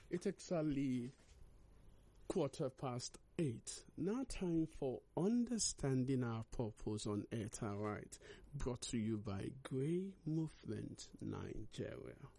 It's exactly 8:15. Now time for Understanding Our Purpose on Earth Right, brought to you by Grey Movement Nigeria.